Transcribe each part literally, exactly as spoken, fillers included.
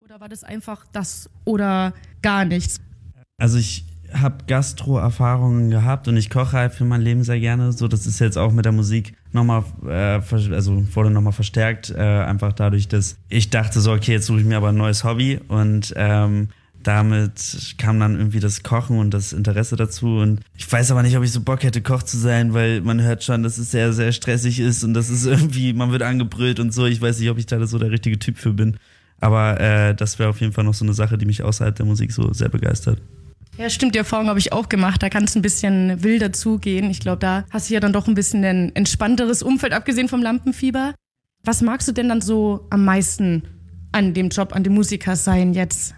Oder war das einfach das oder gar nichts? Also ich habe Gastro-Erfahrungen gehabt und ich koche halt für mein Leben sehr gerne. So, das ist jetzt auch mit der Musik nochmal, äh, also wurde nochmal verstärkt, äh, einfach dadurch, dass ich dachte so, okay, jetzt suche ich mir aber ein neues Hobby und ähm, damit kam dann irgendwie das Kochen und das Interesse dazu und ich weiß aber nicht, ob ich so Bock hätte, Koch zu sein, weil man hört schon, dass es sehr, sehr stressig ist und das ist irgendwie, man wird angebrüllt und so. Ich weiß nicht, ob ich da so der richtige Typ für bin, aber äh, das wäre auf jeden Fall noch so eine Sache, die mich außerhalb der Musik so sehr begeistert. Ja, stimmt, die Erfahrung habe ich auch gemacht. Da kann es ein bisschen wilder zugehen. Ich glaube, da hast du ja dann doch ein bisschen ein entspannteres Umfeld, abgesehen vom Lampenfieber. Was magst du denn dann so am meisten an dem Job, an dem Musiker sein jetzt?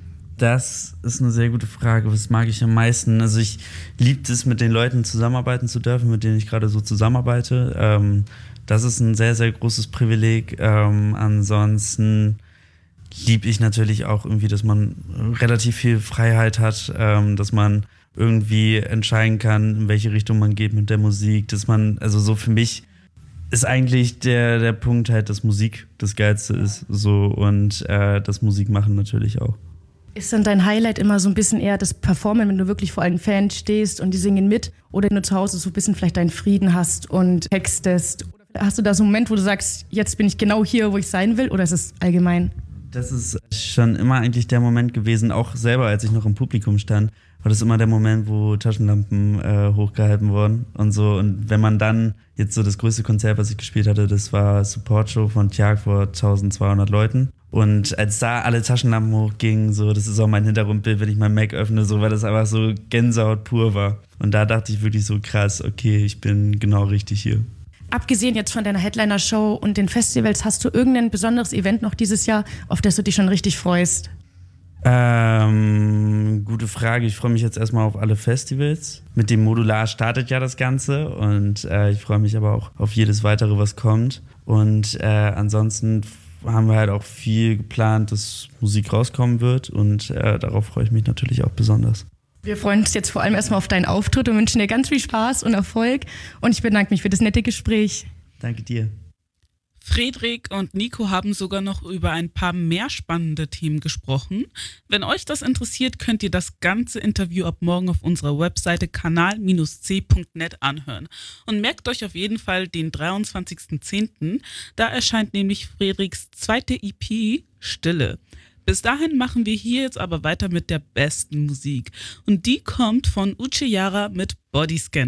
Das ist eine sehr gute Frage. Was mag ich am meisten? Also ich liebe es, mit den Leuten zusammenarbeiten zu dürfen, mit denen ich gerade so zusammenarbeite. Ähm, das ist ein sehr, sehr großes Privileg. Ähm, ansonsten liebe ich natürlich auch irgendwie, dass man relativ viel Freiheit hat, ähm, dass man irgendwie entscheiden kann, in welche Richtung man geht mit der Musik, dass man, also so für mich ist eigentlich der, der Punkt halt, dass Musik das Geilste ist, so und äh, das Musik machen natürlich auch. Ist dann dein Highlight immer so ein bisschen eher das Performen, wenn du wirklich vor allen Fans stehst und die singen mit oder wenn du zu Hause so ein bisschen vielleicht deinen Frieden hast und textest? Oder hast du da so einen Moment, wo du sagst, jetzt bin ich genau hier, wo ich sein will, oder ist es allgemein? Das ist schon immer eigentlich der Moment gewesen, auch selber, als ich noch im Publikum stand, war das immer der Moment, wo Taschenlampen äh, hochgehalten wurden und so. Und wenn man dann, jetzt so das größte Konzert, was ich gespielt hatte, das war Support Show von Tjag vor eintausendzweihundert Leuten. Und als da alle Taschenlampen hochgingen, so, das ist auch mein Hintergrundbild, wenn ich mein Mac öffne, so, weil das einfach so Gänsehaut pur war. Und da dachte ich wirklich so krass, okay, ich bin genau richtig hier. Abgesehen jetzt von deiner Headliner-Show und den Festivals, hast du irgendein besonderes Event noch dieses Jahr, auf das du dich schon richtig freust? Ähm, gute Frage. Ich freue mich jetzt erstmal auf alle Festivals. Mit dem Modular startet ja das Ganze und äh, ich freue mich aber auch auf jedes weitere, was kommt. Und äh, ansonsten haben wir halt auch viel geplant, dass Musik rauskommen wird und äh, darauf freue ich mich natürlich auch besonders. Wir freuen uns jetzt vor allem erstmal auf deinen Auftritt und wünschen dir ganz viel Spaß und Erfolg. Und ich bedanke mich für das nette Gespräch. Danke dir. Friedrik und Nico haben sogar noch über ein paar mehr spannende Themen gesprochen. Wenn euch das interessiert, könnt ihr das ganze Interview ab morgen auf unserer Webseite kanal c punkt net anhören. Und merkt euch auf jeden Fall den dreiundzwanzigsten zehnten Da erscheint nämlich Friedriks zweite E P Stille. Bis dahin machen wir hier jetzt aber weiter mit der besten Musik. Und die kommt von Uche Yara mit Bodyscanner.